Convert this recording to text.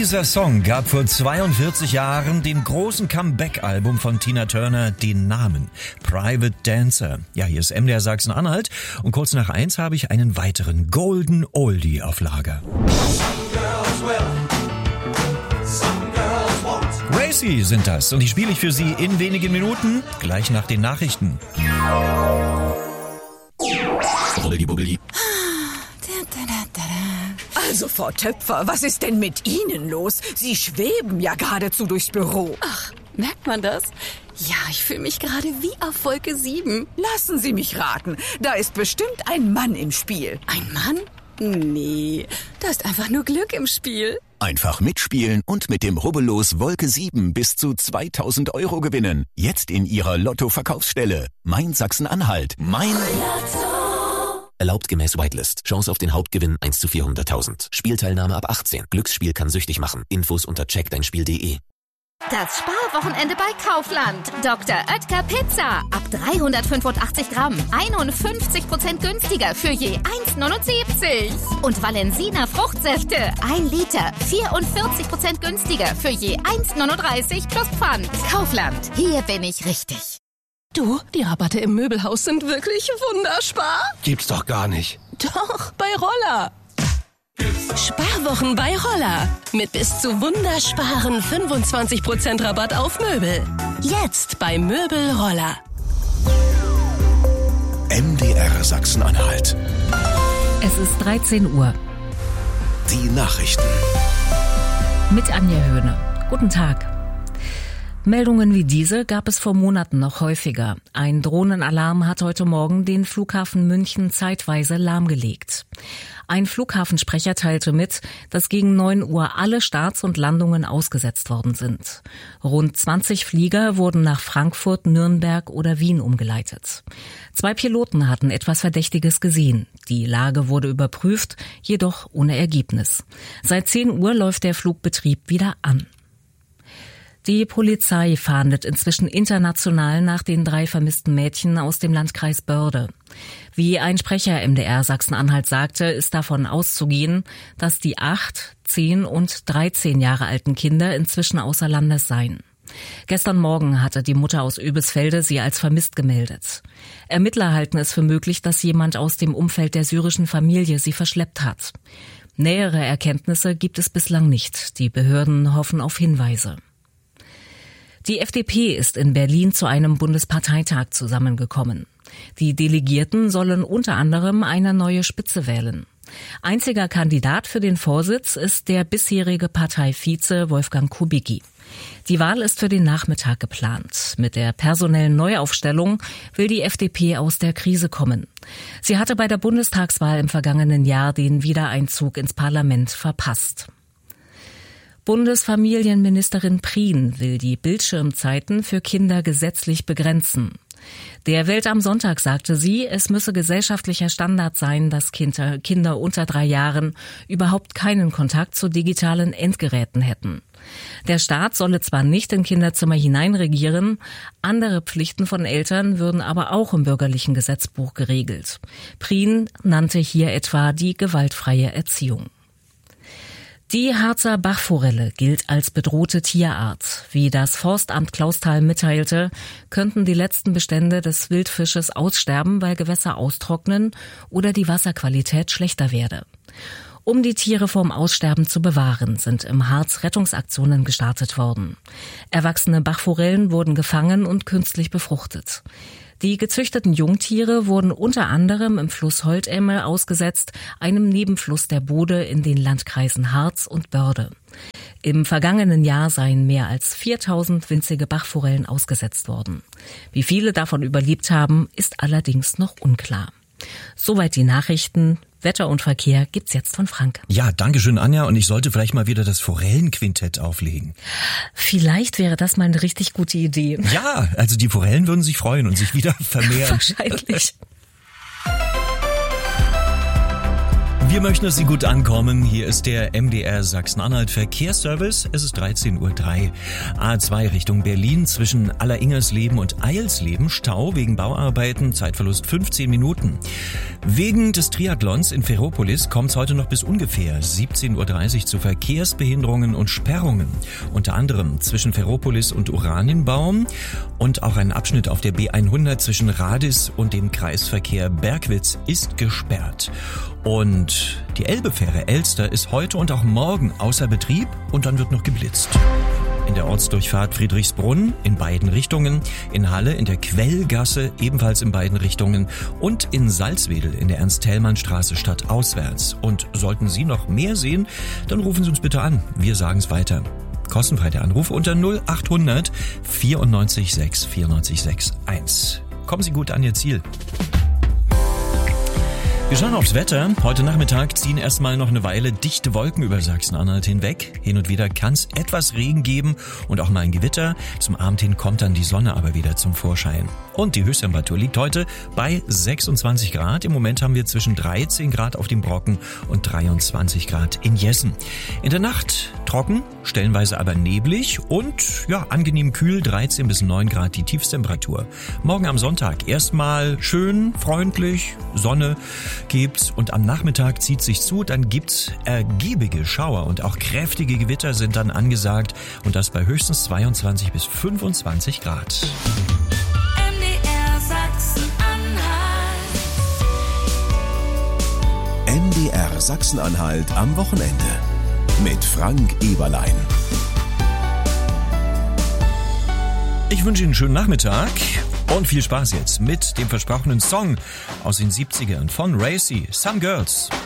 Dieser Song gab vor 42 Jahren dem großen Comeback-Album von Tina Turner den Namen Private Dancer. Ja, hier ist MDR Sachsen-Anhalt und kurz nach 1 habe ich einen weiteren Golden Oldie auf Lager. Gracie sind das und die spiele ich für Sie in wenigen Minuten, gleich nach den Nachrichten. Also, Frau Töpfer, was ist denn mit Ihnen los? Sie schweben ja geradezu durchs Büro. Ach, merkt man das? Ja, ich fühle mich gerade wie auf Wolke 7. Lassen Sie mich raten, da ist bestimmt ein Mann im Spiel. Ein Mann? Nee, da ist einfach nur Glück im Spiel. Einfach mitspielen und mit dem Rubbellos Wolke 7 bis zu 2.000 € gewinnen. Jetzt in Ihrer Lotto-Verkaufsstelle. Mein Sachsen-Anhalt. Mein Lotto. Erlaubt gemäß Whitelist. Chance auf den Hauptgewinn 1 zu 400.000. Spielteilnahme ab 18. Glücksspiel kann süchtig machen. Infos unter checkdeinspiel.de. Das Sparwochenende bei Kaufland. Dr. Oetker Pizza. Ab 385 Gramm. 51% günstiger für je 1,79. Und Valensina Fruchtsäfte. 1 Liter. 44% günstiger für je 1,39 plus Pfand. Kaufland. Hier bin ich richtig. Du, die Rabatte im Möbelhaus sind wirklich wunderspar. Gibt's doch gar nicht. Doch, bei Roller. Sparwochen bei Roller. Mit bis zu wundersparen 25% Rabatt auf Möbel. Jetzt bei Möbel Roller. MDR Sachsen-Anhalt. Es ist 13 Uhr. Die Nachrichten. Mit Anja Höhne. Guten Tag. Meldungen wie diese gab es vor Monaten noch häufiger. Ein Drohnenalarm hat heute Morgen den Flughafen München zeitweise lahmgelegt. Ein Flughafensprecher teilte mit, dass gegen 9 Uhr alle Starts und Landungen ausgesetzt worden sind. Rund 20 Flieger wurden nach Frankfurt, Nürnberg oder Wien umgeleitet. 2 Piloten hatten etwas Verdächtiges gesehen. Die Lage wurde überprüft, jedoch ohne Ergebnis. Seit 10 Uhr läuft der Flugbetrieb wieder an. Die Polizei fahndet inzwischen international nach den 3 vermissten Mädchen aus dem Landkreis Börde. Wie ein Sprecher MDR Sachsen-Anhalt sagte, ist davon auszugehen, dass die 8, 10 und 13 Jahre alten Kinder inzwischen außer Landes seien. Gestern Morgen hatte die Mutter aus Oebisfelde sie als vermisst gemeldet. Ermittler halten es für möglich, dass jemand aus dem Umfeld der syrischen Familie sie verschleppt hat. Nähere Erkenntnisse gibt es bislang nicht. Die Behörden hoffen auf Hinweise. Die FDP ist in Berlin zu einem Bundesparteitag zusammengekommen. Die Delegierten sollen unter anderem eine neue Spitze wählen. Einziger Kandidat für den Vorsitz ist der bisherige Parteivize Wolfgang Kubicki. Die Wahl ist für den Nachmittag geplant. Mit der personellen Neuaufstellung will die FDP aus der Krise kommen. Sie hatte bei der Bundestagswahl im vergangenen Jahr den Wiedereinzug ins Parlament verpasst. Bundesfamilienministerin Prien will die Bildschirmzeiten für Kinder gesetzlich begrenzen. Der Welt am Sonntag sagte sie, es müsse gesellschaftlicher Standard sein, dass Kinder unter 3 Jahren überhaupt keinen Kontakt zu digitalen Endgeräten hätten. Der Staat solle zwar nicht in Kinderzimmer hineinregieren, andere Pflichten von Eltern würden aber auch im bürgerlichen Gesetzbuch geregelt. Prien nannte hier etwa die gewaltfreie Erziehung. Die Harzer Bachforelle gilt als bedrohte Tierart. Wie das Forstamt Clausthal mitteilte, könnten die letzten Bestände des Wildfisches aussterben, weil Gewässer austrocknen oder die Wasserqualität schlechter werde. Um die Tiere vorm Aussterben zu bewahren, sind im Harz Rettungsaktionen gestartet worden. Erwachsene Bachforellen wurden gefangen und künstlich befruchtet. Die gezüchteten Jungtiere wurden unter anderem im Fluss Holtemme ausgesetzt, einem Nebenfluss der Bode in den Landkreisen Harz und Börde. Im vergangenen Jahr seien mehr als 4.000 winzige Bachforellen ausgesetzt worden. Wie viele davon überlebt haben, ist allerdings noch unklar. Soweit die Nachrichten. Wetter und Verkehr gibt's jetzt von Frank. Ja, danke schön, Anja. Und ich sollte vielleicht mal wieder das Forellenquintett auflegen. Vielleicht wäre das mal eine richtig gute Idee. Ja, also die Forellen würden sich freuen und sich wieder vermehren. Wahrscheinlich. Wir Wir möchten, dass Sie gut ankommen. Hier ist der MDR Sachsen-Anhalt Verkehrsservice. Es ist 13:03 Uhr. A2 Richtung Berlin zwischen Alleringersleben und Eilsleben. Stau wegen Bauarbeiten. Zeitverlust 15 Minuten. Wegen des Triathlons in Ferropolis kommt es heute noch bis ungefähr 17:30 Uhr zu Verkehrsbehinderungen und Sperrungen. Unter anderem zwischen Ferropolis und Oranienbaum und auch ein Abschnitt auf der B100 zwischen Radis und dem Kreisverkehr Bergwitz ist gesperrt. Und die Elbefähre Elster ist heute und auch morgen außer Betrieb und dann wird noch geblitzt. In der Ortsdurchfahrt Friedrichsbrunn in beiden Richtungen, in Halle in der Quellgasse ebenfalls in beiden Richtungen und in Salzwedel in der Ernst-Thälmann-Straße stadtauswärts. Und sollten Sie noch mehr sehen, dann rufen Sie uns bitte an. Wir sagen es weiter. Kostenfrei der Anruf unter 0800 94 6 94 61. Kommen Sie gut an Ihr Ziel. Wir schauen aufs Wetter. Heute Nachmittag ziehen erstmal noch eine Weile dichte Wolken über Sachsen-Anhalt hinweg. Hin und wieder kann es etwas Regen geben und auch mal ein Gewitter. Zum Abend hin kommt dann die Sonne aber wieder zum Vorschein. Und die Höchsttemperatur liegt heute bei 26 Grad. Im Moment haben wir zwischen 13 Grad auf dem Brocken und 23 Grad in Jessen. In der Nacht trocken, stellenweise aber neblig und angenehm kühl, 13 bis 9 Grad die Tiefsttemperatur. Morgen am Sonntag erstmal schön, freundlich, Sonne gibt's und am Nachmittag zieht sich zu, dann gibt's ergiebige Schauer und auch kräftige Gewitter sind dann angesagt und das bei höchstens 22 bis 25 Grad. MDR Sachsen-Anhalt. MDR Sachsen-Anhalt am Wochenende mit Frank Eberlein. Ich wünsche Ihnen einen schönen Nachmittag und viel Spaß jetzt mit dem versprochenen Song aus den 70ern von Racy, Some Girls.